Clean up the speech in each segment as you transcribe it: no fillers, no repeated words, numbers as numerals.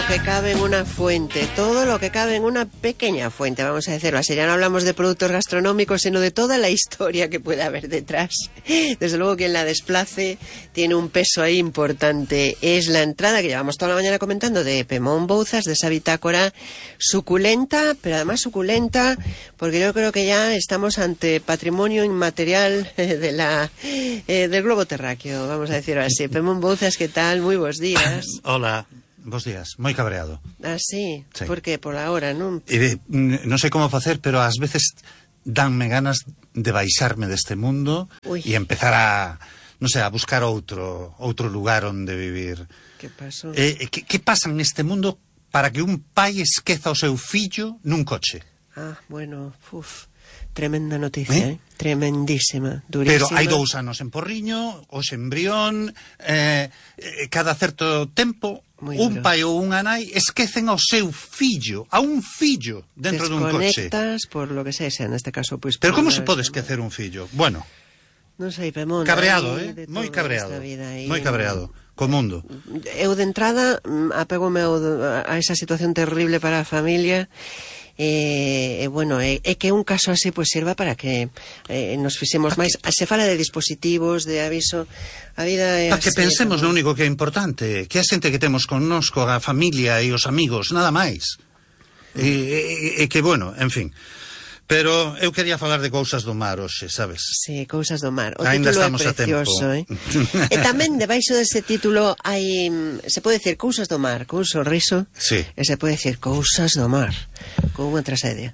que cabe en una fuente, todo lo que cabe en una pequeña fuente, vamos a decirlo así. Ya no hablamos de productos gastronómicos, sino de toda la historia que puede haber detrás. Desde luego quien la desplace tiene un peso ahí importante. Es la entrada que llevamos toda la mañana comentando de Pemón Bouzas, de esa bitácora suculenta, pero además suculenta, porque yo creo que ya estamos ante patrimonio inmaterial del globo terráqueo, vamos a decirlo así. Pemón Bouzas, ¿qué tal? Muy buenos días. Hola, bons días. Moi cabreado. Ah, sí? Por qué? Por ahora, non? Non sei como facer, pero ás veces danme ganas de baixarme deste mundo e empezar a, non sei, a buscar outro lugar onde vivir. Que pasou? Que pasa neste mundo para que un pai esqueza o seu fillo nun coche? Ah, bueno, tremenda noticia, tremendísima, durísima. Pero hai 2 anos en Porriño, hoxe en Brión, cada certo tempo, un pai ou unha nai esquecen ao seu fillo, a un fillo dentro dun coche. Desconectas por lo que sea, neste caso, pois... Pero como se pode esquecer un fillo? Bueno, non sei, Pemón... Cabreado, moi cabreado, moi cabreado, co mundo. Eu de entrada apego-me a esa situación terrible para a familia. Bueno, é que un caso así pois sirva para que nos fixemos máis. Se fala de dispositivos, de aviso, a vida é así. Para que pensemos no único que é importante, que a xente que temos connosco, a familia e os amigos, nada máis. E que, bueno, en fin. Pero eu quería falar de cousas do mar hoxe, sabes? Sí, cousas do mar. O ainda título estamos é precioso, a tempo. E tamén debaixo dese título hai, se pode decir cousas do mar, con un sorriso, sí. E se pode decir cousas do mar, con unha tragedia.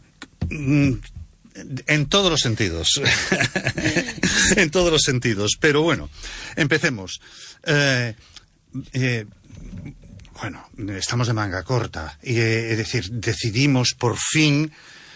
En todos os sentidos. En todos os sentidos. Pero bueno, empecemos. Bueno, estamos de manga corta. É dicir, decidimos por fin...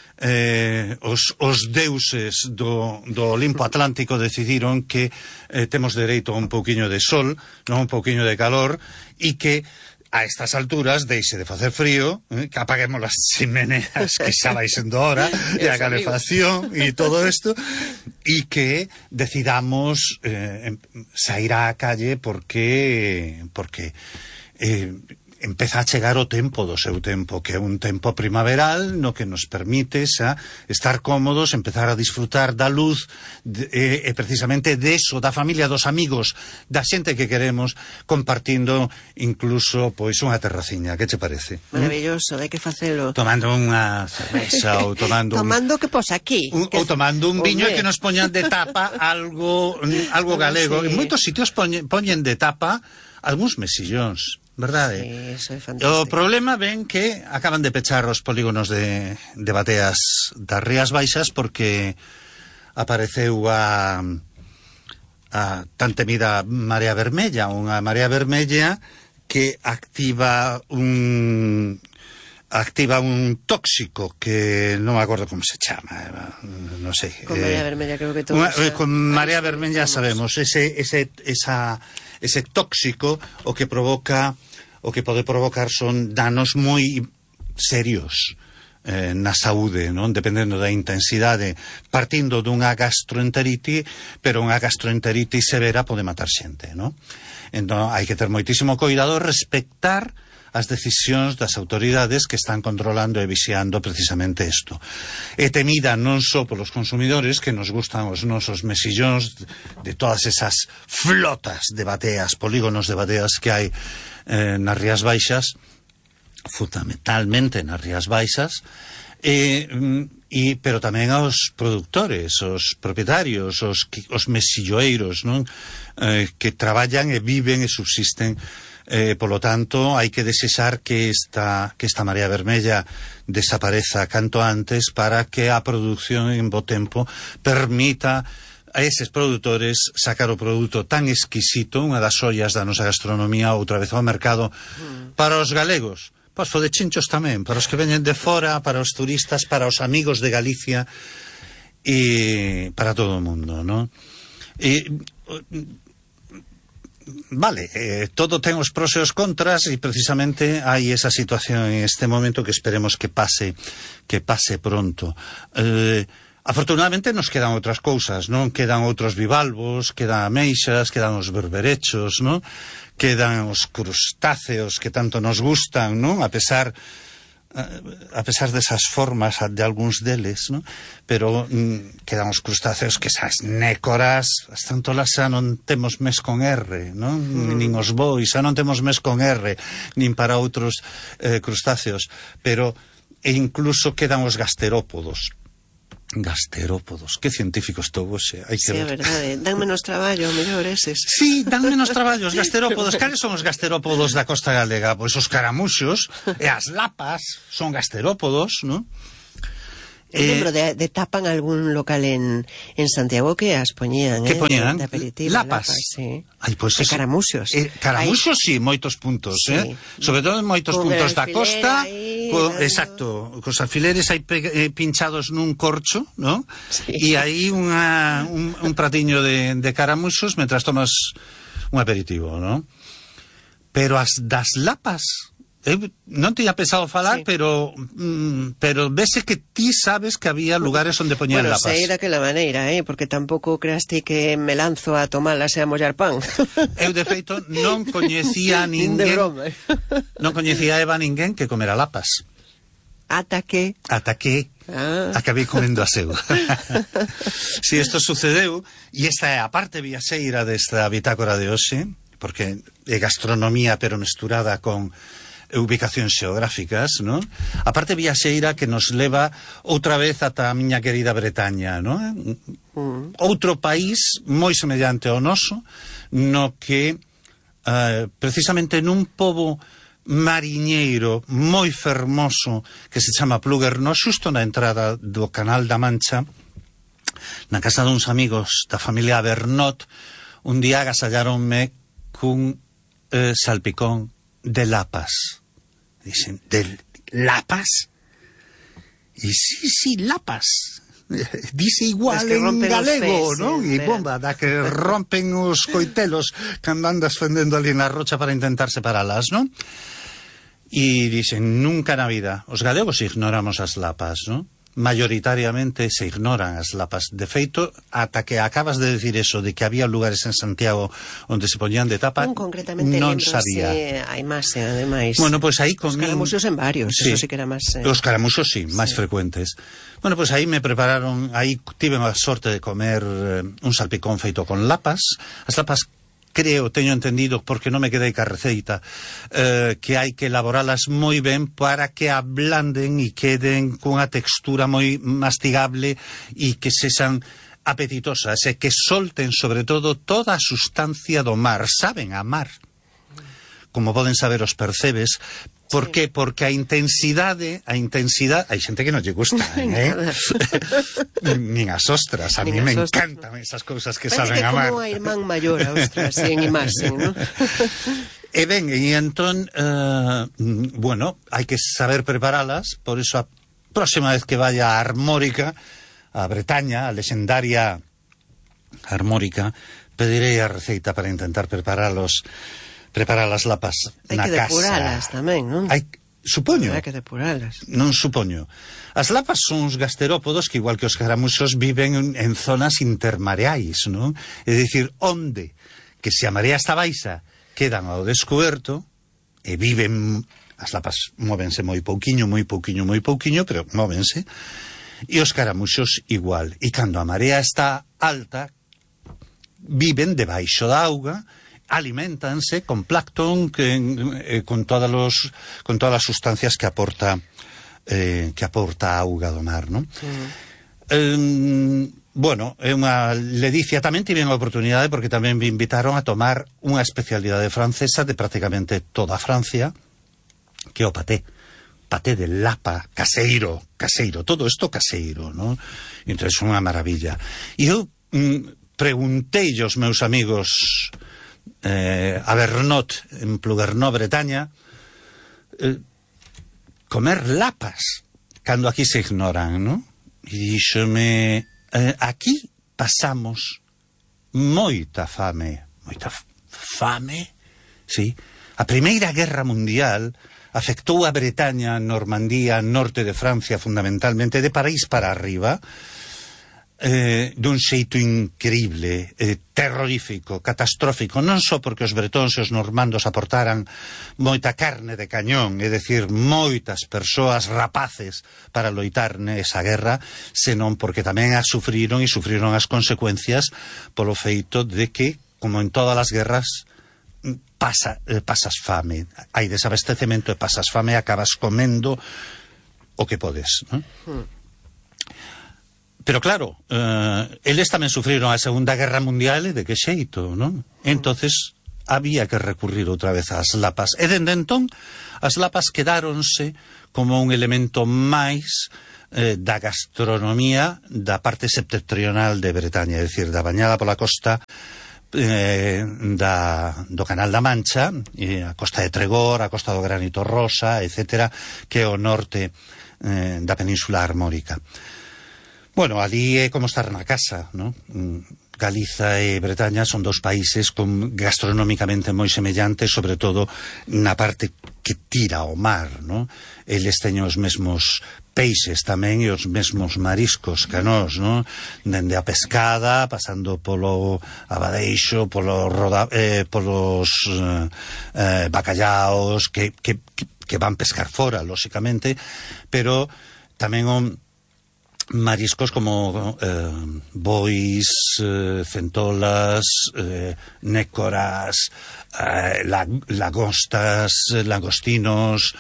os deuses do Olimpo Atlántico decidiron que temos dereito a un pouquiño de sol, non un pouquiño de calor, e que a estas alturas deixe de facer frío, que apaguemos as chimeneas que xa vai sendo hora, e a calefacción e todo isto, e que decidamos sair á calle porque empeza a chegar o tempo do seu tempo, que é un tempo primaveral no que nos permite estar cómodos, empezar a disfrutar da luz e precisamente deso, da familia, dos amigos, da xente que queremos, compartindo incluso pois unha terraciña. Que che parece? Maravilloso, hai que facelo. Tomando unha cerveza ou tomando tomando que pos aquí? Ou tomando un viño que nos poñan de tapa algo galego. Sí. En moitos sitios poñen de tapa algúns mesillóns. Verdade? Sí, eso é fantástico. O problema ven que acaban de pechar os polígonos de bateas das Rías Baixas porque apareceu a tan temida marea vermella, unha marea vermella que activa un tóxico que non me acordo como se chama, non sei. Con marea vermella creo que todos... Con marea vermella sabemos, ese tóxico o que pode provocar son danos moi serios na saúde, non? Dependendo da intensidade, partindo dunha gastroenterite, pero unha gastroenterite severa pode matar xente, non? Entón, hai que ter moitísimo cuidado, respectar as decisións das autoridades que están controlando e vixiando precisamente isto. É temida non só polos consumidores, que nos gustan os nosos mesillóns de todas esas flotas de bateas, polígonos de bateas que hai nas Rías Baixas, fundamentalmente nas Rías Baixas, pero tamén aos produtores, os propietarios, os mesilloeiros, non? Que traballan e viven e subsisten. Polo tanto, hai que desexar que esta marea vermella desapareza canto antes para que a produción en bo tempo permita a eses produtores sacar o produto tan exquisito, unha das ollas da nosa gastronomía, outra vez ao mercado, para os galegos, pois de chinchos tamén, para os que veñen de fora, para os turistas, para os amigos de Galicia e para todo o mundo, non? Vale, todo ten os pros e os contras e precisamente hai esa situación en este momento que esperemos que pase pronto. Afortunadamente nos quedan outras cousas, non? Quedan outros bivalvos, quedan ameixas, quedan os berberechos, non? Quedan os crustáceos que tanto nos gustan, non? A pesar desas formas de algúns deles, non? Pero quedan os crustáceos que esas nécoras, as tantolas xa non temos mes con R, non? Nin os bois, xa non temos mes con R, nin para outros crustáceos, pero e incluso quedan os gasterópodos. Gasterópodos, que científico estou hoxe, hai que ver. Sí, é verdade, dan menos traballo, mellor eses. Sí, dan menos traballo os gasterópodos. Cales son os gasterópodos da costa galega? Pois os caramuxos e as lapas son gasterópodos, non? Lembro de tapan algún local en Santiago que as poñían, que poñían? De aperitivo, lapas. Sí. Ai, pois de caramuxos. Caramuxos, sí, moitos puntos, sí. Sobre todo en moitos puntos da costa. Exacto, cos alfileres aí pinchados nun corcho, non? Sí. E aí un pratiño de caramuxos mentras tomas un aperitivo, non? Pero as das lapas, eu non tiña pensado falar, sí. pero vese que ti sabes que había lugares onde poñían lapas. Sei daquela maneira, porque tampouco creaste que me lanzo a tomalas e a mollar pan. Eu, de feito, non coñecía a ninguén... De broma. Non coñecía a Eva ninguén que comera lapas. Ata que acabei comendo a seu. Si isto sucedeu, e esta é a parte viaxeira desta bitácora de hoxe, porque é gastronomía pero mesturada con ubicacións xeográficas, non? A parte viaxeira que nos leva outra vez ata a miña querida Bretaña, non? Outro país moi semellante ao noso, no que precisamente nun pobo mariñeiro moi fermoso que se chama Plougernot, xusto na entrada do Canal da Mancha, na casa duns amigos da familia Bernot, un día agasalláronme cun salpicón de lapas. Dicen, ¿de lapas? Y sí, lapas. Dice igual en galego, non? E bomba, da que rompen os coitelos cando andas fendendo ali na rocha para intentar separalas, non? E dicen, nunca na vida. Os galegos ignoramos as lapas, non? Mayoritariamente se ignoran as lapas. De feito, ata que acabas de decir eso, de que había lugares en Santiago onde se poñían de tapa, non sabía. Hai máis, ademais. Bueno, pois aí os caramuxos en varios, sí. Eso sí que era máis... Os caramuxos sí, máis frecuentes. Bueno, pois aí me prepararon, aí tive a sorte de comer un salpicón feito con lapas. As lapas, teño entendido, porque non me quedei ca receita, que hai que elaboralas moi ben para que ablanden e queden cunha textura moi mastigable e que sexan apetitosas e que solten, sobre todo, toda a sustancia do mar. Saben a mar, como poden saber os percebes. Por qué? Porque a intensidade, hai xente que non lle gusta, nin as ostras, a mí me encantan esas cousas que saben a mar. Parece que como a irmán maior a ostras, en imaxen, non? E ben, e entón, bueno, hai que saber preparalas, por eso a próxima vez que vaya a Armórica, a Bretaña, a lexendaria Armórica, pedirei a receita para intentar preparar as lapas na casa. Hai que depuralas tamén, non? Supoño. Hai que depuralas. Non supoño. As lapas son uns gasterópodos que, igual que os caramuxos, viven en zonas intermareais, non? É dicir, onde que se a marea está baixa quedan ao descoberto e viven... As lapas móvense moi pouquiño, pero móvense. E os caramuxos igual. E cando a marea está alta, viven debaixo da auga, aliméntanse con plancton, con todas as sustancias que aporta a auga do mar, non? Bueno, é unha ledicia. Tamén tiven a oportunidade, porque tamén me invitaron a tomar unha especialidade francesa de prácticamente toda Francia, que é o paté de lapa, caseiro, todo isto caseiro, non? Entón, é unha maravilla. E eu preguntei aos meus amigos a Bernot, en Plougernot, Bretaña, comer lapas, cando aquí se ignoran, non? E díxome, aquí pasamos moita fame, sí. A Primeira Guerra Mundial afectou a Bretaña, Normandía, norte de Francia, fundamentalmente, de París para arriba, dun xeito increíble, terrorífico, catastrófico, non só porque os bretóns e os normandos aportaran moita carne de cañón, é dicir, moitas persoas rapaces para loitar nesa guerra, senón porque tamén as sufriron as consecuencias polo feito de que, como en todas as guerras, pasas fame, hai desabastecemento e pasas fame e acabas comendo o que podes, non? Pero claro, eles tamén sufriron a Segunda Guerra Mundial e de que xeito, non? Entonces había que recurrir outra vez ás lapas. E dende entón, as lapas quedáronse como un elemento máis da gastronomía da parte septentrional de Bretaña, é dicir, da bañada pola costa do Canal da Mancha, a costa de Tregor, a costa do Granito Rosa, etc., que é o norte da Península Armórica. Bueno, ali é como estar na casa, ¿no? Galiza e Bretaña son dos países gastronómicamente moi semellantes, sobre todo na parte que tira ao mar, ¿no? Eles teñen os mesmos peixes tamén e os mesmos mariscos que nós, ¿no? Dende a pescada, pasando polo abadeixo, polos bacallaos que van pescar fora, lóxicamente, pero tamén mariscos como bois, centolas, nécoras, lagostas, langostinos,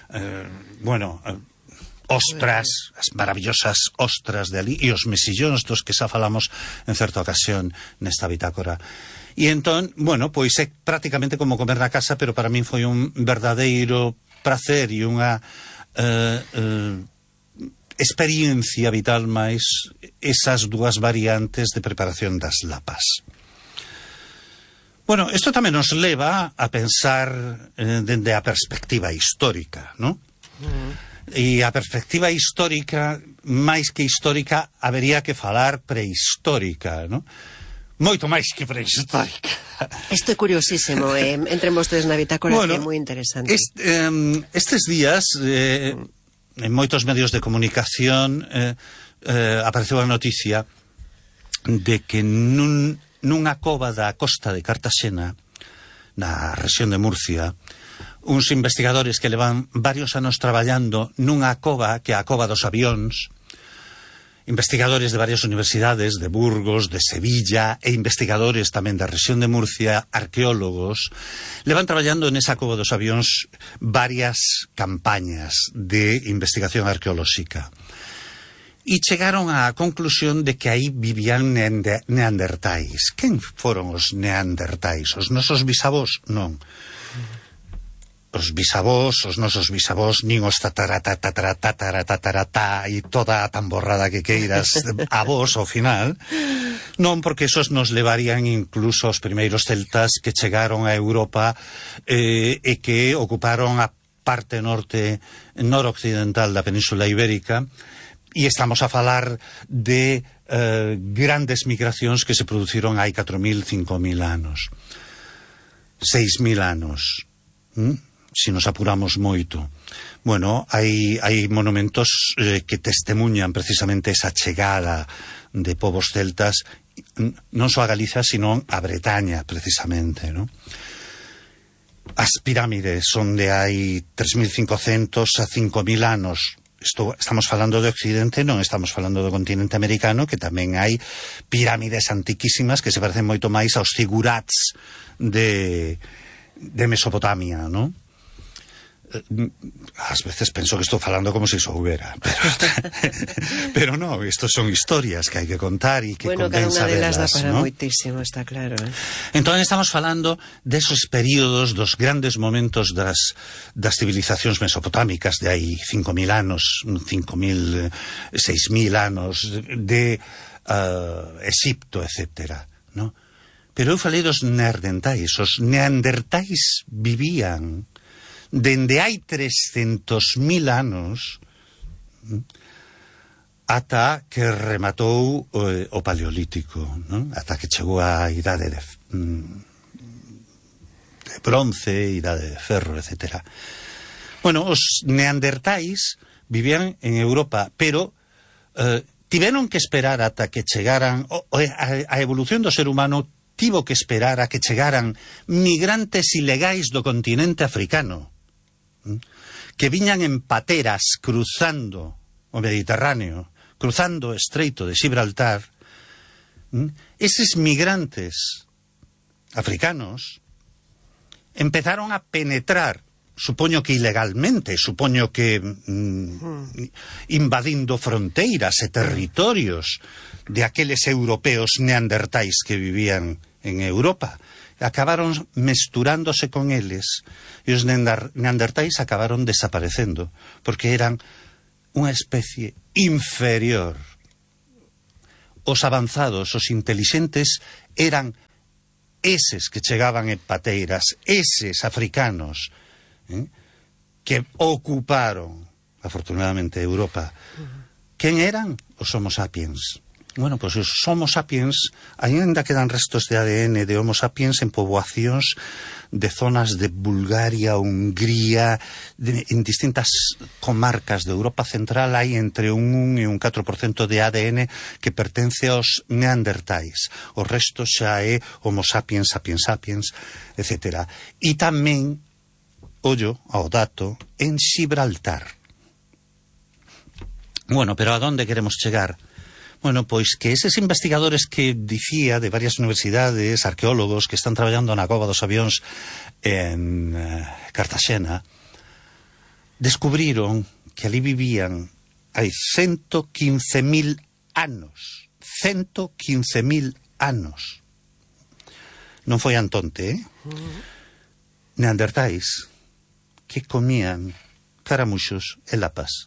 ostras, as maravillosas ostras de ali, e os mesillóns dos que xa falamos en certa ocasión nesta bitácora. E entón, bueno, pois é prácticamente como comer na casa, pero para min foi un verdadeiro prazer e unha experiencia vital máis esas dúas variantes de preparación das lapas. Bueno, isto tamén nos leva a pensar dende a perspectiva histórica, ¿no? E a perspectiva histórica, máis que histórica, habería que falar prehistórica, ¿no? Moito máis que prehistórica. Isto é curiosísimo, entre vostedes na bitácora, bueno, que é moi interesante. Estes días, en moitos medios de comunicación, apareceu a noticia de que nunha cova da costa de Cartaxena, na rexión de Murcia, uns investigadores que levan varios anos traballando nunha cova, que é a cova dos avións, investigadores de varias universidades, de Burgos, de Sevilla, e investigadores tamén da rexión de Murcia, arqueólogos, levan traballando nesa cova dos avións varias campañas de investigación arqueolóxica. E chegaron á conclusión de que aí vivían neandertais. Quen foron os neandertais? Os nosos bisavós? Non. Os bisavós, os nosos bisavós, nin os tataratataratataratatá e toda a tamborrada que queiras a vos ao final, non, porque esos nos levarían incluso aos primeiros celtas que chegaron a Europa e que ocuparon a parte noroccidental da Península Ibérica, e estamos a falar de grandes migracións que se produciron hai 4.000, 5.000 anos. 6.000 anos. Se nos apuramos moito. Bueno, hai monumentos que testemunhan precisamente esa chegada de povos celtas non só a Galiza, sino a Bretaña, precisamente, ¿no? As pirámides onde hai 3.500 a 5.000 anos. Estamos falando de Occidente, non estamos falando do continente americano, que tamén hai pirámides antiquísimas que se parecen moito máis aos zigurats de Mesopotamia, ¿no? Ás veces penso que estou falando como se iso houbera, pero non, isto son historias que hai que contar e que convén saberlas, cada unha delas dá para ¿no? moitísimo, está claro, Entón estamos falando desos períodos, dos grandes momentos das civilizacións mesopotámicas de hai 5.000 anos, 5.000, 6.000 anos, de Egipto, etcétera, ¿no? Pero eu falei dos neandertais. Os neandertais vivían dende hai 300.000 anos ata que rematou o Paleolítico, non? Ata que chegou a idade de bronce, idade de ferro, etc. Bueno, os neandertais vivían en Europa, pero tiveron que esperar ata que chegaran a evolución do ser humano tivo que esperar a que chegaran migrantes ilegais do continente africano, que viñan en pateras cruzando o Mediterráneo, cruzando o Estreito de Gibraltar. Eses migrantes africanos empezaron a penetrar, supoño que ilegalmente, supoño que invadindo fronteiras e territorios de aqueles europeos neandertais que vivían en Europa. Acabaron mesturándose con eles e os neandertais acabaron desaparecendo porque eran unha especie inferior. Os avanzados, os intelixentes eran eses que chegaban en pateiras, eses africanos que ocuparon afortunadamente Europa. Quen eran? Os Homo sapiens. Bueno, pois os Homo sapiens aínda quedan restos de ADN de Homo sapiens en poboacións de zonas de Bulgaria, Hungría, en distintas comarcas de Europa Central hai entre un 1 e un 4% de ADN que pertence aos neandertais. O resto xa é Homo sapiens, sapiens sapiens, etc. E tamén, ollo ao dato, en Gibraltar. Bueno, pero a donde queremos chegar? Bueno, pois que eses investigadores que dicía de varias universidades, arqueólogos que están traballando na Cova dos Avións en Cartaxena, descubriron que ali vivían hai 115.000 anos. 115.000 anos. Non foi Antonte, neandertais que comían caramuxos e lapas.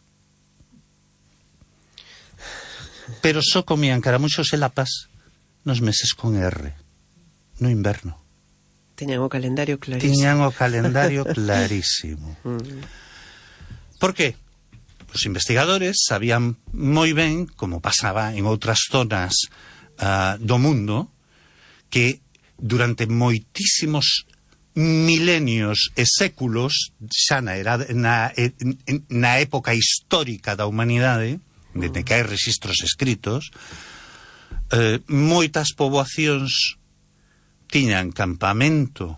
Pero só comían caramuxos e lapas nos meses con R, no inverno. Teñan o calendario clarísimo. Tiñan o calendario clarísimo. Por que? Os investigadores sabían moi ben, como pasaba en outras zonas do mundo, que durante moitísimos milenios e séculos, xa na época histórica da humanidade, desde que hai registros escritos, moitas poboacións tiñan campamento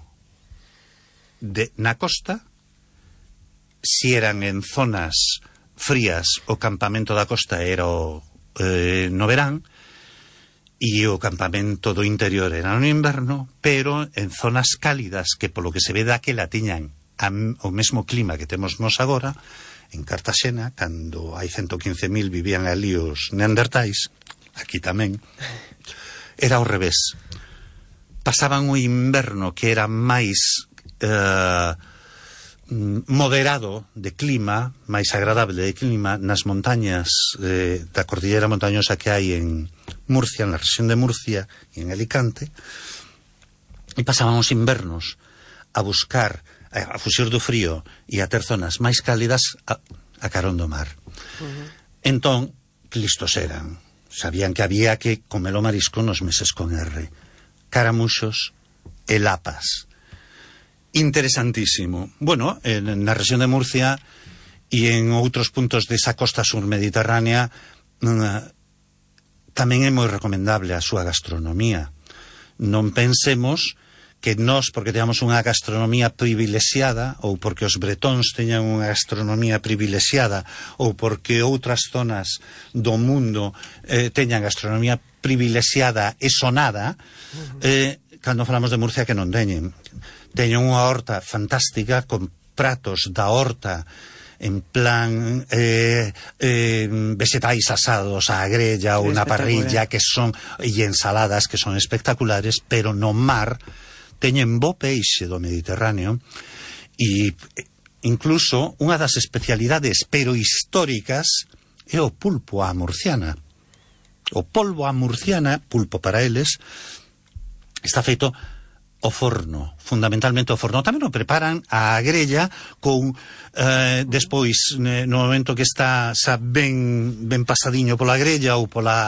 na costa. Si eran en zonas frías, o campamento da costa era no verán, e o campamento do interior era no inverno, pero en zonas cálidas que polo que se ve daquela tiñan o mesmo clima que temos nos agora. En Cartaxena, cando hai 115.000 vivían ali os neandertais, aquí tamén, era ao revés. Pasaban o inverno que era máis moderado de clima, máis agradable de clima, nas montañas da cordillera montañosa que hai en Murcia, na rexión de Murcia e en Alicante, e pasaban os invernos a buscar, a fuxir do frío e a ter zonas máis cálidas a carón do mar. Entón, que listos eran. Sabían que había que comer o marisco nos meses con R. Caramuxos e lapas. Interesantísimo. Bueno, na rexión de Murcia e en outros puntos desa costa sur mediterránea tamén é moi recomendable a súa gastronomía. Non pensemos que nós, porque teñamos unha gastronomía privilexiada, ou porque os bretóns teñan unha gastronomía privilexiada, ou porque outras zonas do mundo teñan gastronomía privilexiada e sonada, cando falamos de Murcia que non teñen. Teñen unha horta fantástica con pratos da horta en plan vegetais asados á grella ou na parrilla que son, e ensaladas que son espectaculares, pero no mar teñen bo peixe do Mediterráneo e incluso unha das especialidades pero históricas é o pulpo á murciana. O polvo á murciana, pulpo para eles, está feito ao forno, fundamentalmente ao forno. Tamén o preparan á grella con despois no momento que está xa ben pasadiño pola grella ou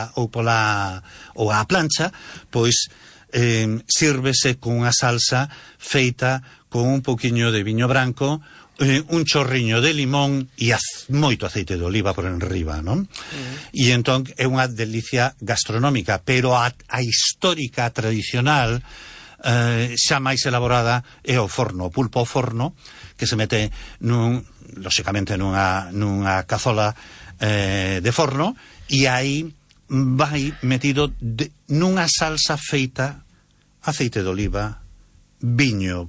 á plancha, pois sírvese con unha salsa feita con un poquinho de viño branco un chorriño de limón e moito aceite de oliva por enriba, non? E entón é unha delicia gastronómica, pero a histórica, tradicional, xa máis elaborada é o forno, o pulpo ao forno, que se mete lóxicamente nunha cazola de forno, e aí vai metido nunha salsa feita aceite de oliva, viño,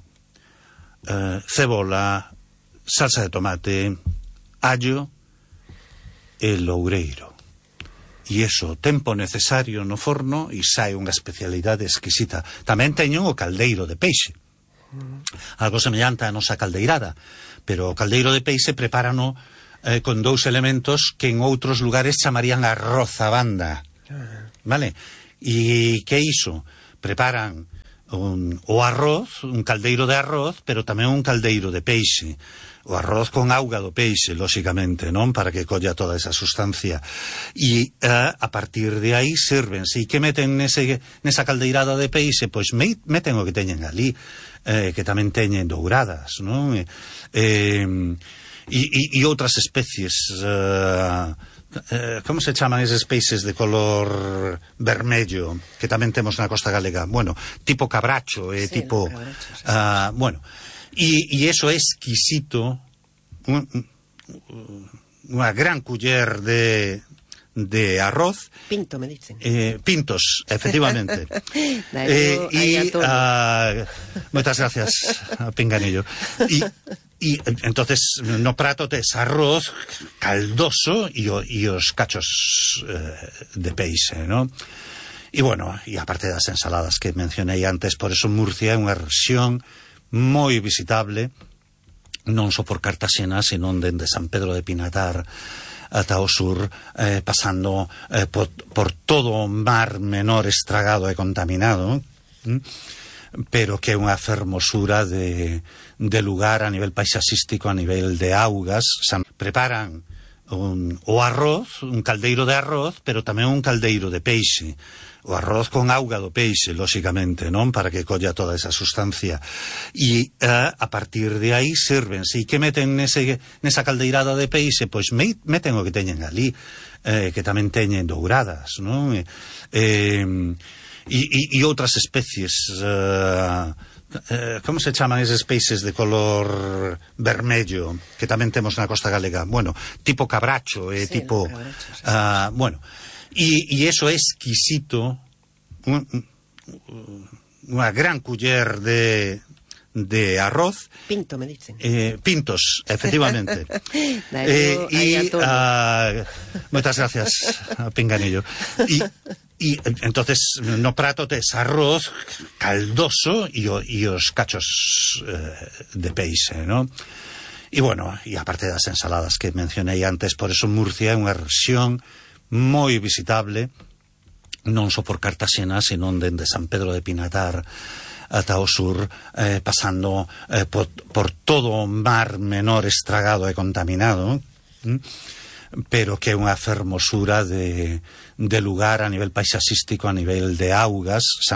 cebola, salsa de tomate, allo e loureiro. E iso, tempo necesario no forno, e sae unha especialidade exquisita. Tamén teñen o caldeiro de peixe, algo semellante á nosa caldeirada, pero o caldeiro de peixe prepárano con dous elementos que en outros lugares chamarían arroz a banda, vale? E que iso? Preparan o arroz, un caldeiro de arroz, pero tamén un caldeiro de peixe. O arroz con auga do peixe, lóxicamente, non? Para que colla toda esa sustancia. E a partir de aí sírvense. E que meten nesa caldeirada de peixe? Pois meten o que teñen ali, que tamén teñen douradas, non? E outras especies... como se chaman eses peixes de color vermello que tamén temos na costa galega? Bueno, tipo cabracho, sí, tipo... cabracho, sí. Bueno, e eso é exquisito, unha gran culler de arroz. Pinto, me dicen. Pintos, efectivamente. Moitas gracias, Pinganillo. E entonces no prato tes arroz caldoso e os cachos de peixe, non? E bueno, e aparte das ensaladas que mencionei antes, por eso Murcia é unha rexión moi visitable, non só por Cartaxena, senón dende San Pedro de Pinatar ata o sur, pasando por todo o mar menor estragado e contaminado, pero que é unha fermosura de lugar a nivel paisaxístico, a nivel de augas. Preparan o arroz, un caldeiro de arroz, pero tamén un caldeiro de peixe. O arroz con auga do peixe, lóxicamente, non? Para que colla toda esa sustancia. E a partir de aí sírvense. E que meten nesa caldeirada de peixe? Pois meten o que teñen ali, que tamén teñen douradas, non? E outras especies... como se chaman eses peixes de color vermello que tamén temos na costa galega? Bueno, tipo cabracho, sí, tipo... cabracho, sí. Bueno, e eso é exquisito, unha gran culler de arroz. Pinto, me dicen. Pintos, efectivamente. Moitas gracias, Pinganillo. E entonces no prato tes arroz caldoso e os cachos de peixe, non? E bueno, e aparte das ensaladas que mencionei antes, por eso Murcia é unha rexión moi visitable, non só por Cartaxena, senón dende San Pedro de Pinatar ata o sur, pasando por todo o mar menor estragado e contaminado, pero que é unha fermosura de lugar a nivel paisaxístico, a nivel de augas.